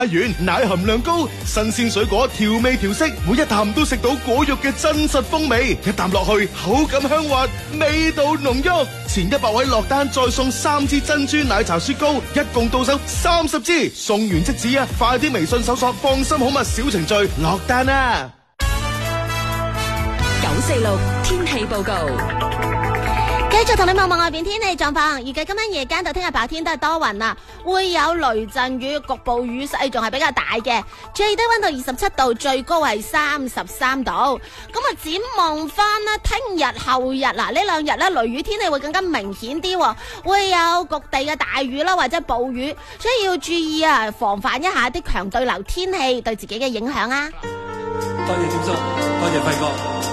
軟奶含量高，新鮮水果調味調色，每一啖都食到果肉嘅真實風味，一啖落去口感香滑，味道濃郁。前100位落單再送3支珍珠奶茶雪糕，一共到手30支，送完即止啊！快啲微信搜索放心好物小程序落單啊 ！946天氣報告。 繼續同你望望外邊天氣狀況，預計今晚夜間到聽日白天都係多雲啊，會有雷陣雨，局部雨勢仲係比較大嘅，最低溫度27度，最高係33度。咁啊，展望翻啦，聽日後日嗱呢兩日咧雷雨天氣會更加明顯啲，會有局地嘅大雨啦或者暴雨，所以要注意啊，防範一下啲強對流天氣對自己嘅影響啊。 多謝占叔，多謝輝哥。